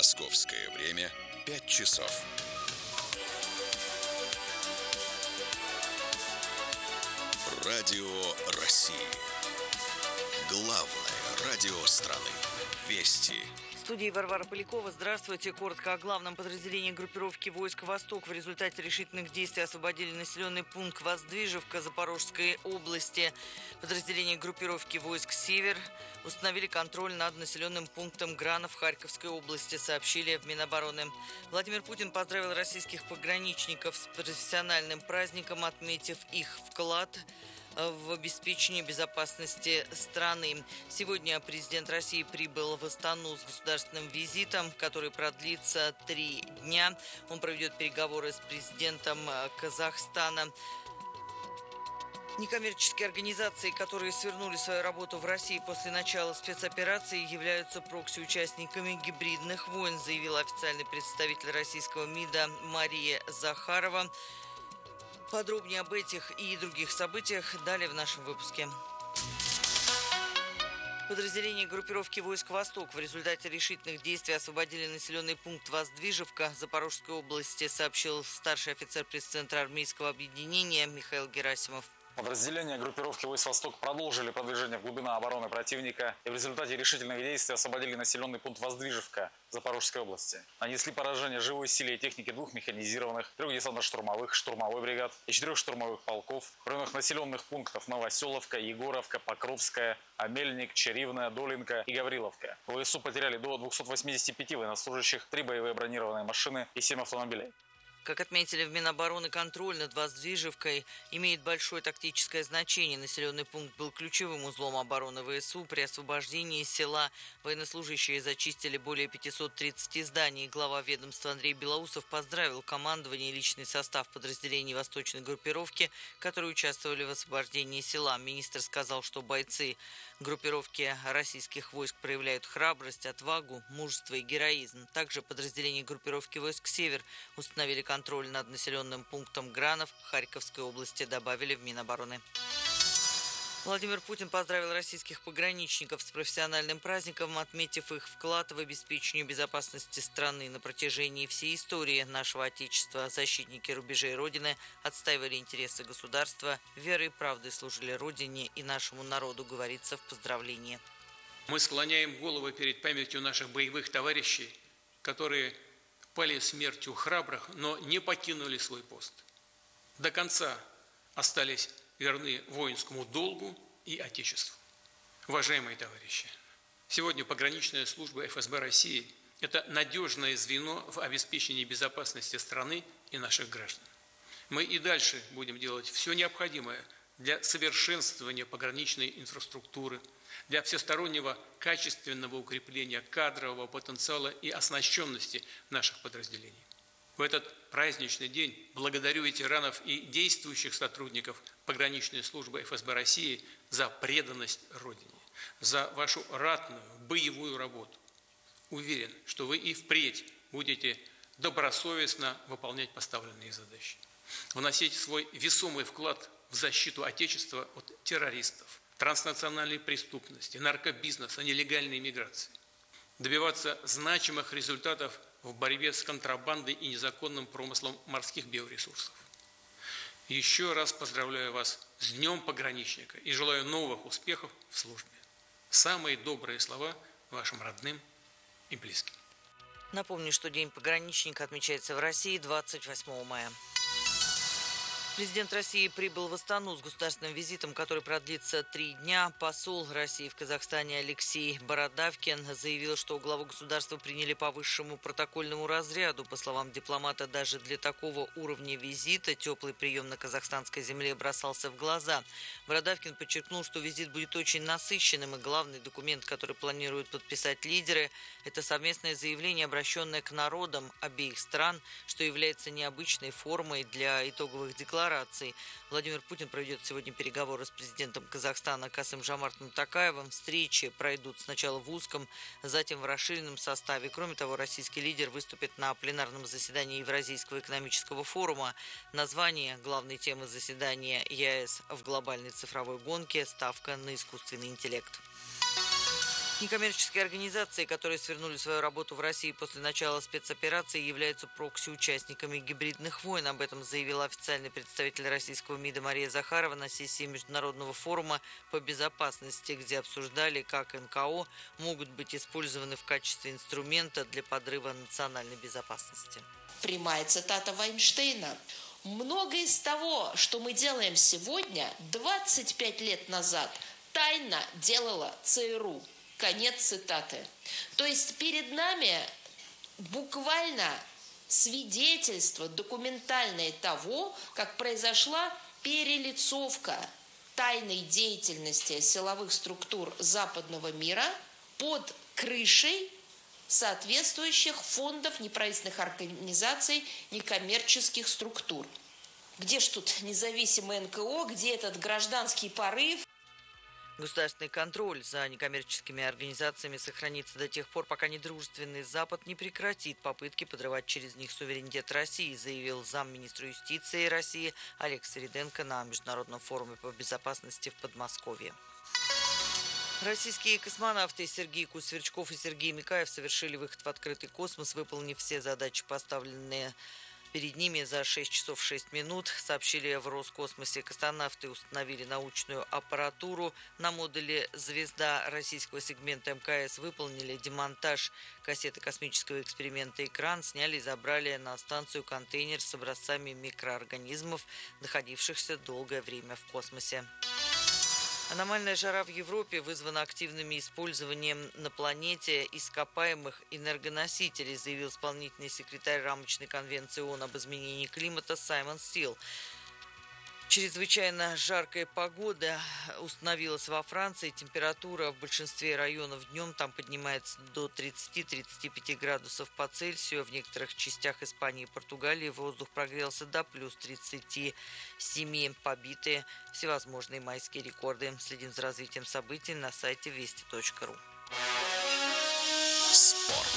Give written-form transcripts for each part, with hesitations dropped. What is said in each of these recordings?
Московское время 5 часов. Радио России. Главное радио страны. Вести. В студии Варвара Полякова. Здравствуйте. Коротко о главном. Подразделении группировки войск «Восток» в результате решительных действий освободили населенный пункт Воздвижевка Запорожской области. Подразделение группировки войск «Север» установили контроль над населенным пунктом Гранов Харьковской области, сообщили в Минобороны. Владимир Путин поздравил российских пограничников с профессиональным праздником, отметив их вклад в обеспечении безопасности страны. Сегодня президент России прибыл в Астану с государственным визитом, который продлится 3 дня. Он проведет переговоры с президентом Казахстана. Некоммерческие организации, которые свернули свою работу в России после начала спецоперации, являются прокси-участниками гибридных войн, заявила официальный представитель российского МИДа Мария Захарова. Подробнее об этих и других событиях далее в нашем выпуске. Подразделения группировки войск «Восток» в результате решительных действий освободили населенный пункт Воздвижевка Запорожской области, сообщил старший офицер пресс-центра армейского объединения Михаил Герасимов. Подразделения группировки войск «Восток» продолжили продвижение в глубину обороны противника и в результате решительных действий освободили населенный пункт Воздвижевка Запорожской области. Нанесли поражение живой силе и технике 2 механизированных, 3 десантно-штурмовых, штурмовой бригад и 4 штурмовых полков в районах населенных пунктов Новоселовка, Егоровка, Покровская, Амельник, Черивная, Долинка и Гавриловка. ВСУ потеряли до 285 военнослужащих, 3 боевые бронированные машины и 7 автомобилей. Как отметили в Минобороны, контроль над Воздвижевкой имеет большое тактическое значение. Населенный пункт был ключевым узлом обороны ВСУ. При освобождении села военнослужащие зачистили более 530 зданий. Глава ведомства Андрей Белоусов поздравил командование и личный состав подразделений восточной группировки, которые участвовали в освобождении села. Министр сказал, что бойцы группировки российских войск проявляют храбрость, отвагу, мужество и героизм. Также подразделения группировки войск «Север» установили контроль над населенным пунктом Гранов Харьковской области, добавили в Минобороны. Владимир Путин поздравил российских пограничников с профессиональным праздником, отметив их вклад в обеспечение безопасности страны. На протяжении всей истории нашего Отечества защитники рубежей Родины отстаивали интересы государства, верой и правдой служили Родине и нашему народу, говорится в поздравлении. Мы склоняем головы перед памятью наших боевых товарищей, которые пали смертью храбрых, но не покинули свой пост. До конца остались верны воинскому долгу и Отечеству. Уважаемые товарищи, сегодня пограничная служба ФСБ России – это надежное звено в обеспечении безопасности страны и наших граждан. Мы и дальше будем делать все необходимое для совершенствования пограничной инфраструктуры, для всестороннего качественного укрепления кадрового потенциала и оснащенности наших подразделений. В этот праздничный день благодарю ветеранов и действующих сотрудников пограничной службы ФСБ России за преданность Родине, за вашу ратную, боевую работу. Уверен, что вы и впредь будете добросовестно выполнять поставленные задачи, вносить свой весомый вклад в защиту Отечества от террористов, транснациональной преступности, наркобизнеса, нелегальной миграции, добиваться значимых результатов в борьбе с контрабандой и незаконным промыслом морских биоресурсов. Еще раз поздравляю вас с Днем пограничника и желаю новых успехов в службе. Самые добрые слова вашим родным и близким. Напомню, что День пограничника отмечается в России 28 мая. Президент России прибыл в Астану с государственным визитом, который продлится 3 дня. Посол России в Казахстане Алексей Бородавкин заявил, что главу государства приняли по высшему протокольному разряду. По словам дипломата, даже для такого уровня визита теплый прием на казахстанской земле бросался в глаза. Бородавкин подчеркнул, что визит будет очень насыщенным, и главный документ, который планируют подписать лидеры, это совместное заявление, обращенное к народам обеих стран, что является необычной формой для итоговых деклараций. Владимир Путин проведет сегодня переговоры с президентом Казахстана Касым-Жомартом Токаевым. Встречи пройдут сначала в узком, затем в расширенном составе. Кроме того, российский лидер выступит на пленарном заседании Евразийского экономического форума. Название главной темы заседания ЕАЭС в глобальной цифровой гонке – ставка на искусственный интеллект. Некоммерческие организации, которые свернули свою работу в России после начала спецоперации, являются прокси-участниками гибридных войн. Об этом заявила официальный представитель российского МИДа Мария Захарова на сессии Международного форума по безопасности, где обсуждали, как НКО могут быть использованы в качестве инструмента для подрыва национальной безопасности. Прямая цитата Вайнштейна. Многое из того, что мы делаем сегодня, 25 лет назад тайно делала ЦРУ. Конец цитаты. То есть перед нами буквально свидетельство документальное того, как произошла перелицовка тайной деятельности силовых структур западного мира под крышей соответствующих фондов, неправительственных организаций, некоммерческих структур. Где ж тут независимое НКО, где этот гражданский порыв? Государственный контроль за некоммерческими организациями сохранится до тех пор, пока недружественный Запад не прекратит попытки подрывать через них суверенитет России, заявил замминистра юстиции России Олег Свириденко на Международном форуме по безопасности в Подмосковье. Российские космонавты Сергей Кусь-Сверчков и Сергей Микаев совершили выход в открытый космос, выполнив все задачи, поставленные перед ними за 6 часов 6 минут, сообщили в Роскосмосе. Космонавты установили научную аппаратуру на модуле «Звезда» российского сегмента МКС, выполнили демонтаж кассеты космического эксперимента «Экран», сняли и забрали на станцию контейнер с образцами микроорганизмов, находившихся долгое время в космосе. Аномальная жара в Европе вызвана активным использованием на планете ископаемых энергоносителей, заявил исполнительный секретарь рамочной конвенции ООН об изменении климата Саймон Стил. Чрезвычайно жаркая погода установилась во Франции. Температура в большинстве районов днем там поднимается до 30-35 градусов по Цельсию. В некоторых частях Испании и Португалии воздух прогрелся до плюс 37. Побиты всевозможные майские рекорды. Следим за развитием событий на сайте вести.ру. Спорт.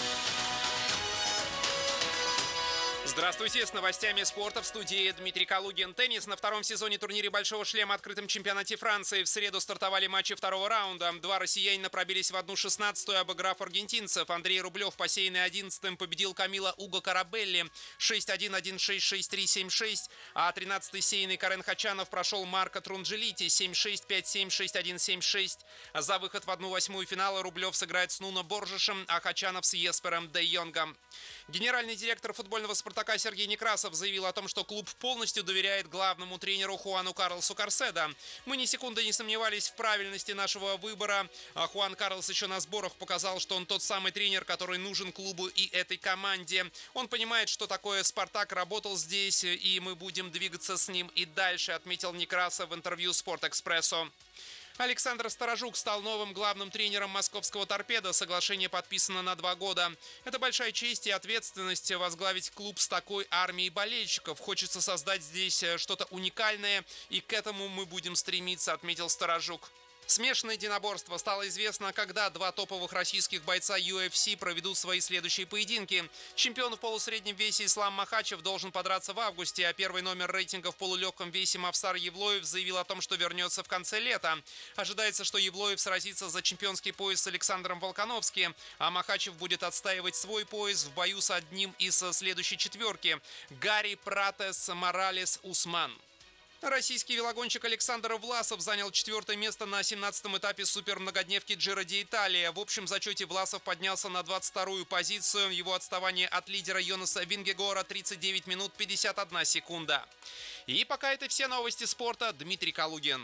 Здравствуйте, с новостями спорта в студии Дмитрий Калугин. Теннис на втором сезоне турнире «Большого шлема» открытом чемпионате Франции. В среду стартовали матчи второго раунда. Два россиянина пробились в 1/16, обыграв аргентинцев. Андрей Рублев, посеянный 11-м, победил Камила Уго Карабелли 6-1, 1-6, 6-3, 7-6. А 13-й сеянный Карен Хачанов прошел Марко Трунджелити 7-6, 5-7, 6-1, 7-6. За выход в 1/8 финала Рублев сыграет с Нуно Боржешем, а Хачанов с Еспером де Йонгом. Генеральный директор футбольного «Спартака» Сергей Некрасов заявил о том, что клуб полностью доверяет главному тренеру Хуану Карлосу Карседо. «Мы ни секунды не сомневались в правильности нашего выбора. А Хуан Карлос еще на сборах показал, что он тот самый тренер, который нужен клубу и этой команде. Он понимает, что такое «Спартак», работал здесь, и мы будем двигаться с ним и дальше», отметил Некрасов в интервью «Спортэкспрессу». Александр Сторожук стал новым главным тренером московского «Торпедо». Соглашение подписано на 2 года. Это большая честь и ответственность возглавить клуб с такой армией болельщиков. Хочется создать здесь что-то уникальное, и к этому мы будем стремиться, отметил Сторожук. Смешанное единоборство. Стало известно, когда два топовых российских бойца UFC проведут свои следующие поединки. Чемпион в полусреднем весе Ислам Махачев должен подраться в августе, а первый номер рейтинга в полулегком весе Мавсар Евлоев заявил о том, что вернется в конце лета. Ожидается, что Евлоев сразится за чемпионский пояс с Александром Волконовским, а Махачев будет отстаивать свой пояс в бою с одним из следующей четверки – Гарри Пратес Моралес Усман. Российский велогонщик Александр Власов занял 4-е место на 17-м этапе супермногодневки Джиро ди-Италия. В общем зачете Власов поднялся на 22-ю позицию. Его отставание от лидера Йонаса Вингегора 39 минут 51 секунда. И пока это все новости спорта. Дмитрий Калугин.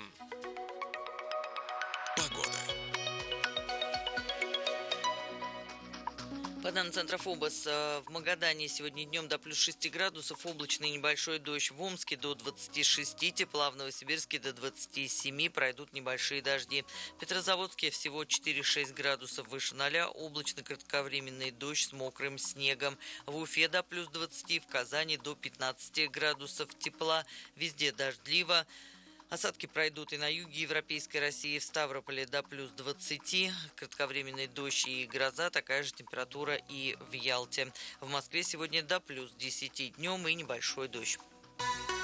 Погода. По данным Центра ФОБОС, в Магадане сегодня днем до плюс 6 градусов, облачный небольшой дождь, в Омске до 26, тепла в Новосибирске до 27, пройдут небольшие дожди. В Петрозаводске всего 4-6 градусов выше 0, облачный кратковременный дождь с мокрым снегом. В Уфе до плюс 20, в Казани до 15 градусов тепла, везде дождливо. Осадки пройдут и на юге Европейской России, в Ставрополе до плюс 20, кратковременный дождь и гроза, такая же температура и в Ялте. В Москве сегодня до плюс 10 днем и небольшой дождь.